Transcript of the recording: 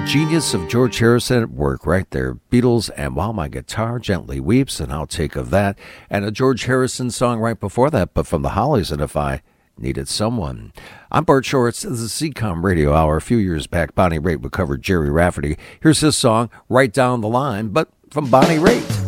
Genius of George Harrison at work right there. Beatles and While My Guitar Gently Weeps, and I'll Take of That. And a George Harrison song right before that, but from the Hollies, and If I Needed Someone. I'm Bart Shorts. This is the CCOM Radio Hour. A few years back, Bonnie Raitt would cover Jerry Rafferty. Here's his song, Right Down the Line, but from Bonnie Raitt.